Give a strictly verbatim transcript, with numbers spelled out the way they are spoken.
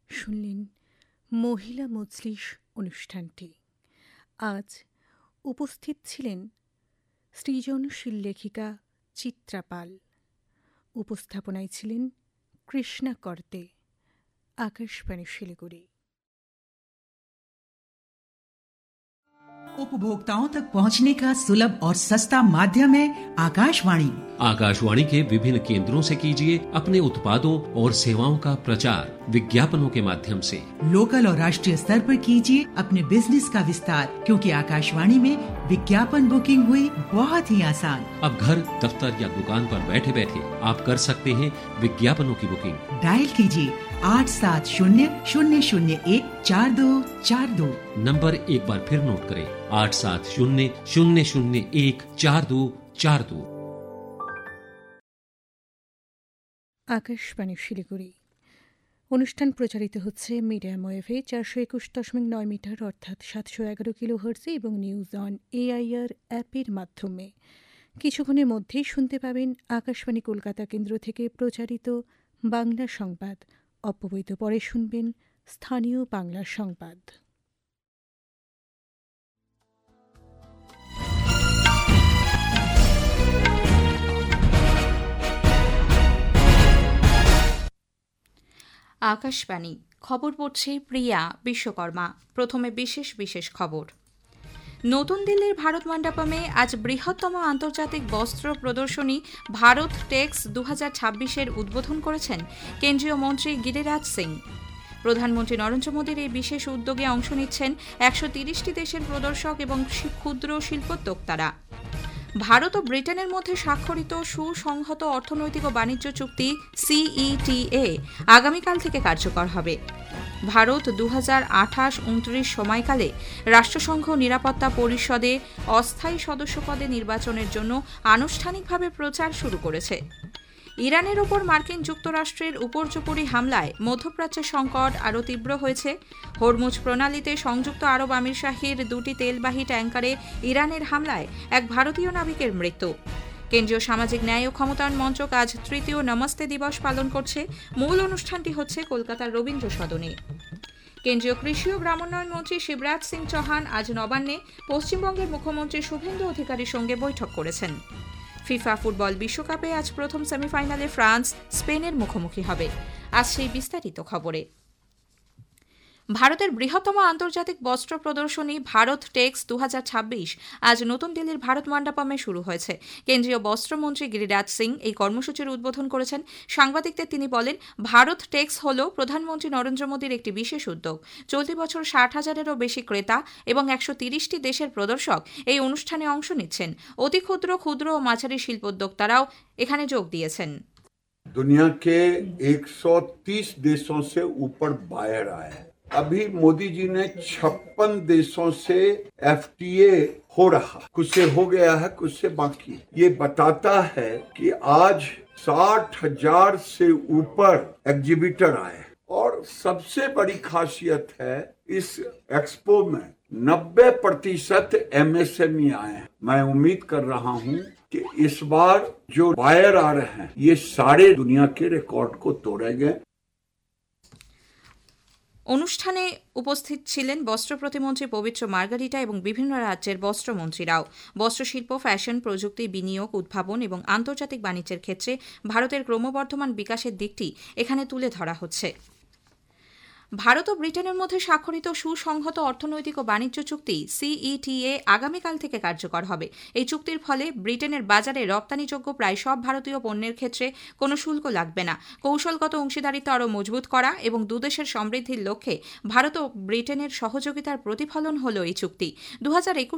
শুনলেন মহিলা মজলিস অনুষ্ঠানটি। আজ উপস্থিত ছিলেন সৃজনশীল লেখিকা চিত্রা পাল। উপস্থাপনায় ছিলেন কৃষ্ণা কর্তে। आकाशवाणी शिलीगुड़ी। उपभोक्ताओं तक पहुंचने का सुलभ और सस्ता माध्यम है आकाशवाणी। आकाशवाणी के विभिन्न केंद्रों से कीजिए अपने उत्पादों और सेवाओं का प्रचार विज्ञापनों के माध्यम से। लोकल और राष्ट्रीय स्तर पर कीजिए अपने बिजनेस का विस्तार, क्योंकि आकाशवाणी में विज्ञापन बुकिंग हुई बहुत ही आसान। अब घर, दफ्तर या दुकान पर बैठे बैठे आप कर सकते हैं विज्ञापनों की बुकिंग। डायल कीजिए आठ सात शून्य शून्य शून्य एक चार दो चार दो। नंबर एक बार फिर नोट करें, आठ सात शून्य शून्य शून्य एक चार दो चार दो। आकाशवाणी শিলিগুড়ি। অনুষ্ঠান প্রচারিত হচ্ছে মিডিয়াম ওয়েভে চারশো একুশ দশমিক নয় মিটার অর্থাৎ সাতশো এগারো কিলো হার্টজে এবং নিউজ অন এআইআর অ্যাপের মাধ্যমে। কিছুক্ষণের মধ্যেই শুনতে পাবেন আকাশবাণী কলকাতা কেন্দ্র থেকে প্রচারিত বাংলা সংবাদ। অব্যবহিত পরে শুনবেন স্থানীয় বাংলা সংবাদ। আকাশবাণী খবর পড়ছে প্রিয়া বিশ্বকর্মা। প্রথমে বিশেষ বিশেষ খবর। নতুন দিল্লির ভারত মণ্ডপমে আজ বৃহত্তম আন্তর্জাতিক বস্ত্র প্রদর্শনী ভারত টেক্স দু হাজার ছাব্বিশের উদ্বোধন করেছেন কেন্দ্রীয় মন্ত্রী গিরিরাজ সিং। প্রধানমন্ত্রী নরেন্দ্র মোদীর এই বিশেষ উদ্যোগে অংশ নিচ্ছেন একশো তিরিশটি দেশের প্রদর্শক এবং ক্ষুদ্র শিল্পোদ্যোক্তারা। ভারত ও ব্রিটেনের মধ্যে স্বাক্ষরিত সুসংহত অর্থনৈতিক ও বাণিজ্য চুক্তি সিইটিএ আগামীকাল থেকে কার্যকর হবে। ভারত দু হাজার আঠাশ উনত্রিশ সময়কালে রাষ্ট্রসংঘ নিরাপত্তা পরিষদে অস্থায়ী সদস্য পদে নির্বাচনের জন্য আনুষ্ঠানিকভাবে প্রচার শুরু করেছে। ইরানের ওপর মার্কিন যুক্তরাষ্ট্রের উপর্যুপরি হামলায় মধ্যপ্রাচ্যের সংকট আরও তীব্র হয়েছে। হরমুজ প্রণালীতে সংযুক্ত আরব আমিরশাহীর দুটি তেলবাহী ট্যাঙ্কারে ইরানের হামলায় এক ভারতীয় নাবিকের মৃত্যু। কেন্দ্রীয় সামাজিক ন্যায় ও ক্ষমতায়ন মন্ত্রক আজ তৃতীয় নমস্তে দিবস পালন করছে। মূল অনুষ্ঠানটি হচ্ছে কলকাতার রবীন্দ্র সদনে। কেন্দ্রীয় কৃষি ও গ্রামোন্নয়ন মন্ত্রী শিবরাজ সিং চৌহান আজ নবান্নে পশ্চিমবঙ্গের মুখ্যমন্ত্রী শুভেন্দু অধিকারীর সঙ্গে বৈঠক করেছেন। ফিফা ফুটবল বিশ্বকাপে আজ প্রথম সেমিফাইনালে ফ্রান্স স্পেনের মুখোমুখি হবে। আজ সেই বিস্তারিত খবরে। ভারতের বৃহত্তম আন্তর্জাতিক বস্ত্র প্রদর্শনী ভারত টেক্স দু হাজার ছাব্বিশ আজ নতুন দিল্লির ভারত মণ্ডপমে শুরু হয়েছে। কেন্দ্রীয় বস্ত্রমন্ত্রী গিরিরাজ সিং এই কর্মসূচির উদ্বোধন করেছেন। সাংবাদিকদের তিনি বলেন, ভারত টেক্স হল প্রধানমন্ত্রী নরেন্দ্র মোদীর একটি বিশেষ উদ্যোগ। চলতি বছর ষাট হাজারেরও বেশি ক্রেতা এবং একশো তিরিশটি দেশের প্রদর্শক এই অনুষ্ঠানে অংশ নিচ্ছেন। অতি ক্ষুদ্র ক্ষুদ্র ও মাঝারি শিল্পোদ্যোক্তারাও এখানে যোগ দিয়েছেন। दुनिया के एक सौ तीस देशों से ऊपर बायर आए हैं। अभी मोदी जी ने छप्पन देशों से एफटीए हो रहा, कुछ से हो गया है, कुछ से बाकी। ये बताता है कि आज साठ हजार से ऊपर एग्जीबिटर आए और सबसे बड़ी खासियत है इस एक्सपो में नब्बे प्रतिशत एमएसएमई आए हैं। मैं उम्मीद कर रहा हूँ कि इस बार जो बायर आ रहे हैं ये सारे दुनिया के रिकॉर्ड को तोड़ेंगे। অনুষ্ঠানে উপস্থিত ছিলেন বস্ত্র প্রতিমন্ত্রী পবিত্র মার্গারিটা এবং বিভিন্ন রাজ্যের বস্ত্রমন্ত্রীরাও। বস্ত্রশিল্প, ফ্যাশন, প্রযুক্তি, বিনিয়োগ, উদ্ভাবন এবং আন্তর্জাতিক বাণিজ্যের ক্ষেত্রে ভারতের ক্রমবর্ধমান বিকাশের দিকটি এখানে তুলে ধরা হচ্ছে। ভারত ও ব্রিটেনের মধ্যে স্বাক্ষরিত সুসংহত অর্থনৈতিক ও বাণিজ্য চুক্তি সিইটিএ আগামীকাল থেকে কার্যকর হবে। এই চুক্তির ফলে ব্রিটেনের বাজারে রপ্তানিযোগ্য প্রায় সব ভারতীয় পণ্যের ক্ষেত্রে কোনো শুল্ক লাগবে না। কৌশলগত অংশীদারিত্ব আরও মজবুত করা এবং দুদেশের সমৃদ্ধির লক্ষ্যে ভারত ও ব্রিটেনের সহযোগিতার প্রতিফলন হল এই চুক্তি। দু হাজার একুশ